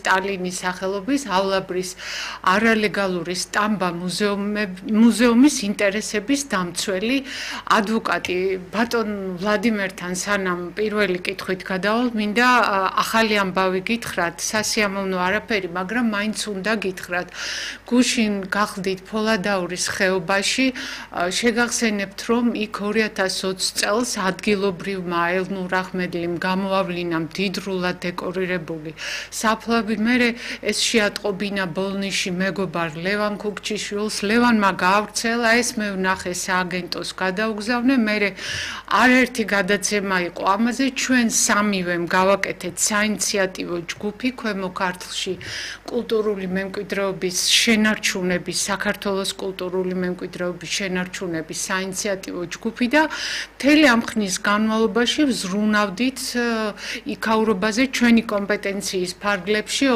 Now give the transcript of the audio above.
სტალინის სახელობისავლაბრის არალეგალური სტამბა მუზეუმის ინტერესების დამცველი ადვოკატი ბატონ ვლადიმერთან სანამ პირველი კითხვით გადავალ, მინდა ახალი ამბავი გითხრათ, სასიამოვნო არაფერი, მაგრამ მაინც უნდა გითხრათ. გუშინ გახდით ფოლადაურის ხეობაში, შეგახსენებთ, რომ იქ 2020 წელს ადგილობრივმა ელნურ აჰმედლიმ გამოავლინა მდიდრულად დეკორირებული საფლავი, მერე ეს შეატყობინა ბოლნიში მეგობარ ლევან ქუქჩიშვილს, ლევანმა გაავრცელა, ეს მე ვნახე სააგენტოს გადაუგზავნე, მერე არაერთი გადაცემა იყო ამაზე, ჩვენ სამივემ გავაკეთეთ საინიციატივო ჯგუფი ქვემო ქართლში კულტურული მემკვიდრეობის შენარჩუნების, საქართველოს კულტურული მემკვიდრეობის შენარჩუნების საინიციატივო ჯგუფი და მთელი ამ ხნის განმავლობაში ვზრუნავდით იქაურობაზე ჩვენი კომპეტენციის ფარგლებში